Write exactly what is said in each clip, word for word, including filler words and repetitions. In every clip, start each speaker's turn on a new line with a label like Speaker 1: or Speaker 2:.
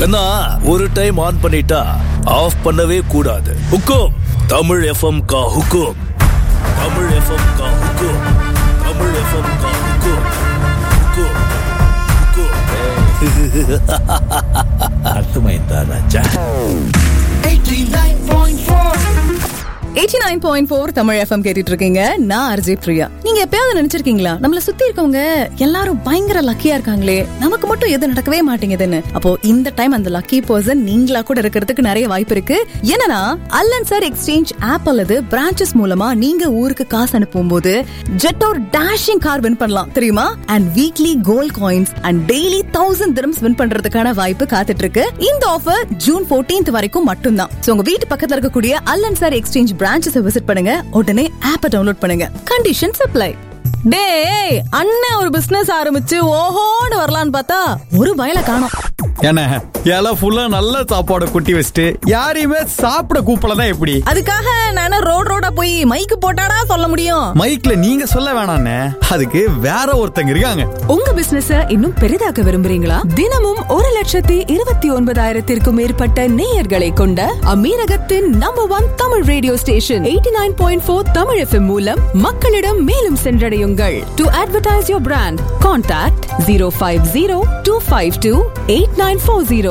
Speaker 1: கண்ணா ஒரு time on பண்ணிட்டா of பண்ணவே கூடாது. ஹுக்கும் தமிழ் எஃப்எம் கா ஹுக்கும். தமிழ் எஃப்எம் கா ஹுக்கும். தமிழ் எஃப்எம் கா ஹுக்கும். ஹுக்கும் ஹுக்கும். அர்த்தமைந்தா ராஜா.
Speaker 2: eighty-nine point four Tamil FM கேட்டுட்டு இருக்கீங்க. நான் ஆர்ஜே பிரியா. நீங்க எப்பயாவது நினைச்சிருக்கீங்களா நம்மள சுத்தி இருக்கவங்க எல்லாரும் பயங்கர லக்கியா இருக்காங்களே, நமக்கு மட்டும் எது நடக்கவே மாட்டேங்குதுன்னு? அப்போ இந்த டைம் அந்த லக்கி பர்சன் நீங்களா கூட இருக்கிறதுக்கு நிறைய வாய்ப்பு இருக்கு. என்னன்னா அல்லன்சாரி எக்ஸ்சேஞ்ச் ஆப் அல்லது பிரான்ச்சஸ் மூலமா நீங்க ஊருக்கு காசு அனுப்பும் போது ஜெட்டோர் டேஷிங் கார் வின் பண்ணலாம் தெரியுமா? And weekly gold coins and daily thousand dirhams win பண்றதுக்கான வாய்ப்பு காத்துட்டு இருக்கு. இந்த ஆஃபர் ஜூன் பதினான்காம் வரைக்கும் மட்டும்தான். உங்க வீட்டு பக்கத்துல இருக்கக்கூடிய அல்லன்சாரி எக்ஸ்சேஞ்ச் பிரான்ச்சஸ் விசிட் பண்ணுங்க. உடனே ஆப்பை டவுன்லோட் பண்ணுங்க. Conditions apply. டேய் அண்ணன் ஒரு பிசினஸ் ஆரம்பிச்சு ஓஹோன்னு வரலான்னு பார்த்தா ஒரு வயல காணோம்.
Speaker 3: என்ன இலை ஃபுல்லா நல்ல சாப்பாடு கொட்டி வச்சுட்டு யாரையுமே சாப்பிட கூப்பிடலாம் எப்படி?
Speaker 2: அதுக்காக நானே ரோட் ரோடா போய் மைக்கு போட்டாடா சொல்ல முடியும்?
Speaker 3: மைக்ல நீங்க சொல்ல வேணாண்ணே, அதுக்கு வேற ஒருத்தங்க இருக்காங்க.
Speaker 4: உங்க பிசினஸ இன்னும் பெரிதாக்க விரும்புறீங்களா? தினமும் ஒரு லட்சத்தி இருபத்தி ஒன்பதாயிரத்திற்கும் மேற்பட்ட நேயர்களை கொண்ட அமீரகத்தின் number one Tamil radio station eighty nine point four Tamil FM மூலம் மக்களிடம் மேலும் சென்றடையுங்கள். To advertise your brand contact zero five zero two five two eight nine four zero.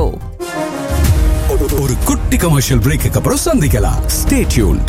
Speaker 5: ஒரு குட்டி கமர்ஷியல் பிரேக்கு அப்புறம் சந்திக்கலாம். Stay tuned.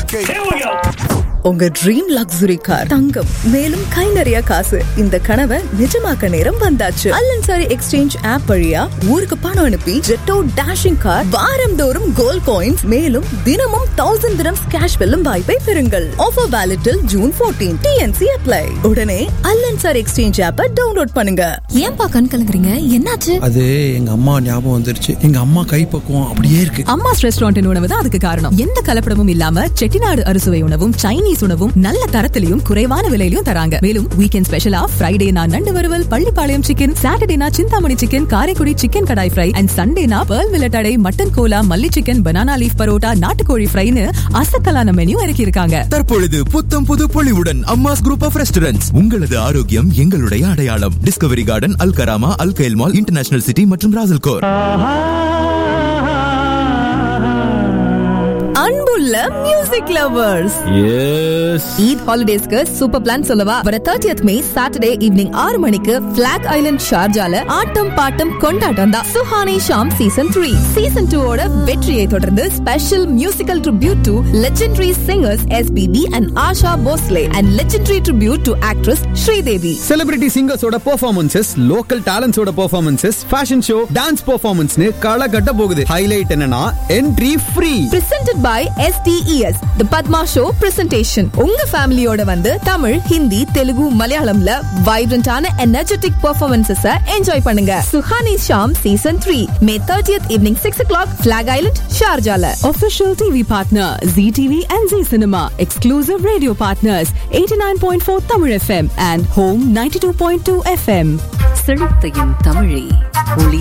Speaker 2: உங்க ட்ரீம் லக்ஸுரி கார், தங்கம், மேலும் கை நிறைய காசு, இந்த கனவை நிஜமாக்க நேரம் வந்தாச்சு. அல்லன்சாரி எக்ஸ்சேஞ்ச் ஆப் வழியா ஊருக்கு பணம் அனுப்பி ஜெட்டோ டேஷிங் கார், வாரந்தோறும் கோல்ட் காயின்ஸ், மேலும் தினமும் தௌசண்ட் திரம்ஸ் கேஷ் வெல்லும் வாய்ப்பை பெறுங்கள். ஆஃபர் வேலிட் டில் ஜூன் பதினான்கு. DNC apply. உடனே அல்லன்சாரி எக்ஸ்சேஞ்ச் ஆப்பை டவுன்லோட் பண்ணுங்க.
Speaker 4: ஏன்பா கண் கலங்குறீங்க? என்னாச்சு?
Speaker 6: அது எங்க அம்மா ஞாபகம் வந்துருச்சு. எங்க அம்மா கைப்பக்குவம் அப்படியே இருக்கு.
Speaker 4: அம்மாஸ் ரெஸ்டாரண்ட் உணவு தான் அதுக்கு காரணம். எந்த கலப்படமும் இல்லாம செட்டிநாடு அறுசுவை உணவும் சைனீஸ் உணவும் நல்ல தரத்திலையும் குறைவான விலையிலும் தராங்க. மேலும் வீக்கெண்ட் ஸ்பெஷலா ஃப்ரைடேனா நண்டு வறுவல், Pallipalayam chicken, சாட்டர்டேனா Chintamani chicken, Karaikudi chicken kadai fry and சண்டேனா பெர்ல் வில்லட்டடை, மட்டன் கோலா, மல்லி சிக்கன், பனானா லீஃப் பரோட்டா, நாட்டுக்கோழி ஃப்ரைன்னு அசத்தலான மெனு இறக்கி இருக்காங்க.
Speaker 5: தற்பொழுது புத்தம் புது பொலிவுடன் அம்மாஸ் குரூப் ஆஃப் ரெஸ்டாரண்ட்ஸ். உங்களது ஆரோக்கியம் எங்களுடைய அடையாளம். Discovery garden, Al Karama, alkyl mall, international city மற்றும் ராசல்கோர்.
Speaker 2: அன்புள்ள music lovers,
Speaker 3: S,
Speaker 2: Eid ஹாலிடேஸ்க்கு super plan சொல்லவா? வர முப்பதாம் மே சாட்டர்டே ஈவினிங் ஆறு மணிக்கு பிளாக் ஐலண்ட் ஷார்ஜால ஆட்டம் பாட்டம் கொண்டாட்டம் தான். Suhani Sham season three season two ஓட வெற்றியை தொடர்ந்து special musical tribute to legendary singers SPB and Asha Bhosale and legendary tribute to actress Sridevi.
Speaker 3: Celebrity சிங்கர்ஸோட performances, local டேலண்ட்ஸோட performances, fashion show, dance பெர்ஃபார்மன்ஸ்னு களை கட்ட போகுது. ஹைலைட் என்னன்னா entry free.
Speaker 2: Presented by S T E S, The Padma Show Presentation. உங்க ஃபேமிலியோட வந்து Tamil, Hindi, Telugu, மலையாளம்ல வைப்ரண்டான energetic performances enjoy பண்ணுங்க. Suhani Sham season three May thirtieth evening six o'clock Flag Island, ஷார்ஜால.
Speaker 4: Official T V partner Z T V and Z Cinema. Exclusive radio partners eighty-nine point four Tamil F M and Home ninety-two point two F M.
Speaker 7: செழித்தையும் தமிழே ஒளி